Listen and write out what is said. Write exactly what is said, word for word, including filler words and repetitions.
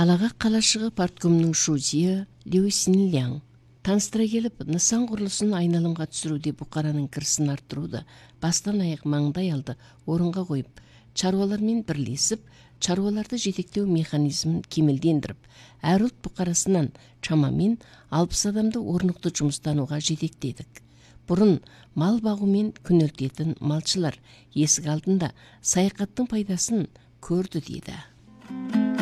Алаға қалашығы парткомның шузия Леусин таныстыра келіп, нысан құрылысын айналымға түсіруде бұқараның кірісін арттыруды бастан аяқ маңдай алды орынға қойып, чаруалармен бірлесіп, чаруаларды жетектеу механизмін кемелдендіріп, әр ұлт бұқарасынан шамамен алпыс адамды орнықты жұмыстануға жетектедік. Бұрын мал бағумен күнелтетін малшылар есік алдында саяхаттың пайдасын көрді дейді.